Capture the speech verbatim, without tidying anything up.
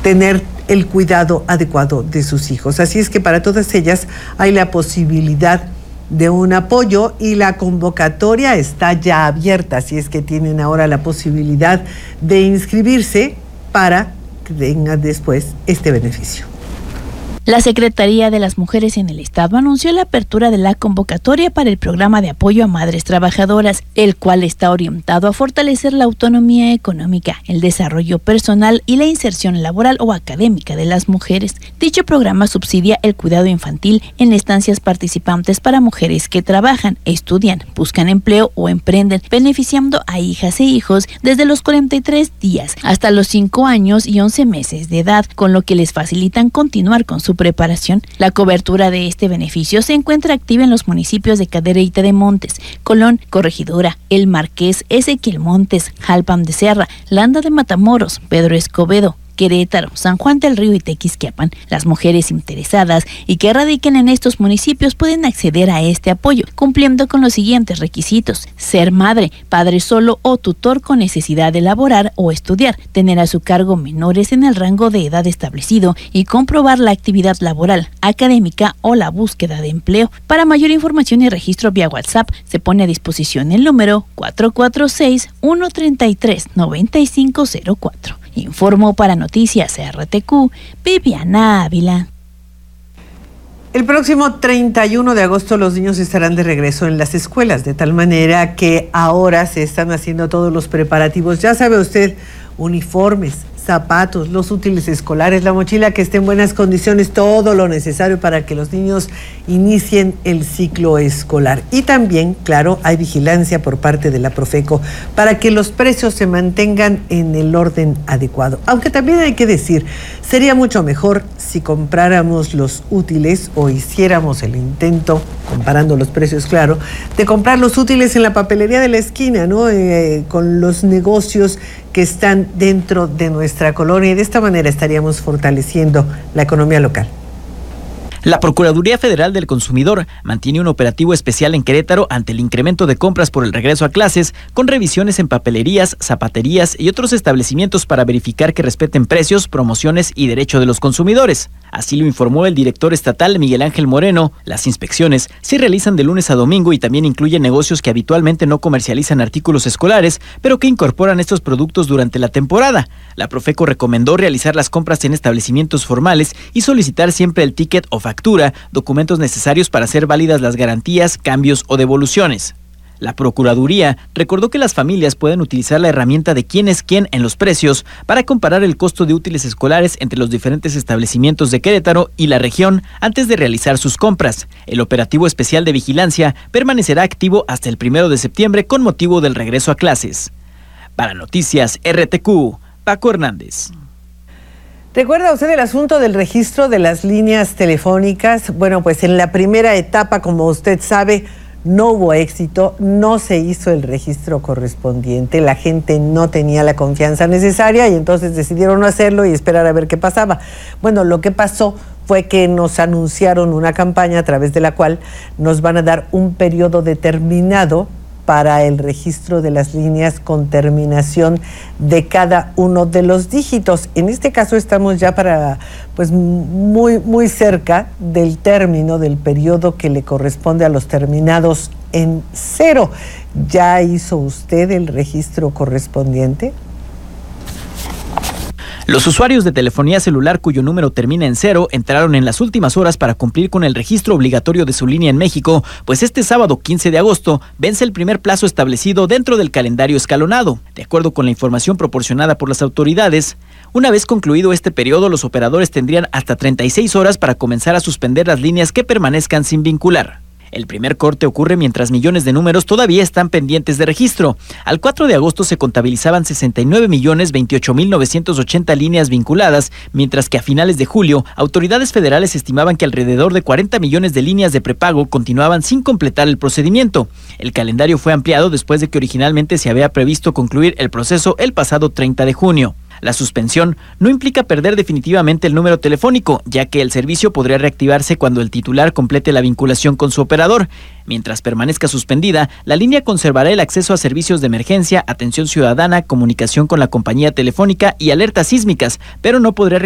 tener el cuidado adecuado de sus hijos. Así es que para todas ellas hay la posibilidad de un apoyo y la convocatoria está ya abierta, así es que tienen ahora la posibilidad de inscribirse para que tengan después este beneficio. La Secretaría de las Mujeres en el Estado anunció la apertura de la convocatoria para el programa de apoyo a madres trabajadoras, el cual está orientado a fortalecer la autonomía económica, el desarrollo personal y la inserción laboral o académica de las mujeres. Dicho programa subsidia el cuidado infantil en estancias participantes para mujeres que trabajan, estudian, buscan empleo o emprenden, beneficiando a hijas e hijos desde los cuarenta y tres días hasta los cinco años y once meses de edad, con lo que les facilitan continuar con su preparación. La cobertura de este beneficio se encuentra activa en los municipios de Cadereyta de Montes, Colón, Corregidora, El Marqués, Ezequiel Montes, Jalpan de Serra, Landa de Matamoros, Pedro Escobedo, Querétaro, San Juan del Río y Tequisquiapan. Las mujeres interesadas y que radiquen en estos municipios pueden acceder a este apoyo, cumpliendo con los siguientes requisitos: ser madre, padre solo o tutor con necesidad de laborar o estudiar, tener a su cargo menores en el rango de edad establecido y comprobar la actividad laboral, académica o la búsqueda de empleo. Para mayor información y registro vía WhatsApp, se pone a disposición el número cuatro cuatro seis, uno tres tres, nueve cinco cero cuatro. Informó para Noticias R T Q, Viviana Ávila. El próximo treinta y uno de agosto los niños estarán de regreso en las escuelas, de tal manera que ahora se están haciendo todos los preparativos. Ya sabe usted, uniformes, zapatos, los útiles escolares, la mochila que esté en buenas condiciones, todo lo necesario para que los niños inicien el ciclo escolar. Y también, claro, hay vigilancia por parte de la Profeco para que los precios se mantengan en el orden adecuado. Aunque también hay que decir, sería mucho mejor si compráramos los útiles o hiciéramos el intento, comparando los precios, claro, de comprar los útiles en la papelería de la esquina, ¿no? Eh, con los negocios que están dentro de nuestra colonia, y de esta manera estaríamos fortaleciendo la economía local. La Procuraduría Federal del Consumidor mantiene un operativo especial en Querétaro ante el incremento de compras por el regreso a clases, con revisiones en papelerías, zapaterías y otros establecimientos para verificar que respeten precios, promociones y derecho de los consumidores. Así lo informó el director estatal Miguel Ángel Moreno. Las inspecciones se realizan de lunes a domingo y también incluyen negocios que habitualmente no comercializan artículos escolares, pero que incorporan estos productos durante la temporada. La Profeco recomendó realizar las compras en establecimientos formales y solicitar siempre el ticket o factura, documentos necesarios para hacer válidas las garantías, cambios o devoluciones. La Procuraduría recordó que las familias pueden utilizar la herramienta de quién es quién en los precios para comparar el costo de útiles escolares entre los diferentes establecimientos de Querétaro y la región antes de realizar sus compras. El operativo especial de vigilancia permanecerá activo hasta el primero de septiembre con motivo del regreso a clases. Para Noticias R T Q, Paco Hernández. ¿Recuerda usted el asunto del registro de las líneas telefónicas? Bueno, pues en la primera etapa, como usted sabe, no hubo éxito, no se hizo el registro correspondiente, la gente no tenía la confianza necesaria y entonces decidieron no hacerlo y esperar a ver qué pasaba. Bueno, lo que pasó fue que nos anunciaron una campaña a través de la cual nos van a dar un periodo determinado para el registro de las líneas con terminación de cada uno de los dígitos. En este caso estamos ya para, pues, muy, muy cerca del término del periodo que le corresponde a los terminados en cero. ¿Ya hizo usted el registro correspondiente? Los usuarios de telefonía celular cuyo número termina en cero entraron en las últimas horas para cumplir con el registro obligatorio de su línea en México, pues este sábado quince de agosto vence el primer plazo establecido dentro del calendario escalonado. De acuerdo con la información proporcionada por las autoridades, una vez concluido este periodo, los operadores tendrían hasta treinta y seis horas para comenzar a suspender las líneas que permanezcan sin vincular. El primer corte ocurre mientras millones de números todavía están pendientes de registro. Al cuatro de agosto se contabilizaban sesenta y nueve millones veintiocho mil novecientos ochenta líneas vinculadas, mientras que a finales de julio, autoridades federales estimaban que alrededor de cuarenta millones de líneas de prepago continuaban sin completar el procedimiento. El calendario fue ampliado después de que originalmente se había previsto concluir el proceso el pasado treinta de junio. La suspensión no implica perder definitivamente el número telefónico, ya que el servicio podría reactivarse cuando el titular complete la vinculación con su operador. Mientras permanezca suspendida, la línea conservará el acceso a servicios de emergencia, atención ciudadana, comunicación con la compañía telefónica y alertas sísmicas, pero no podrá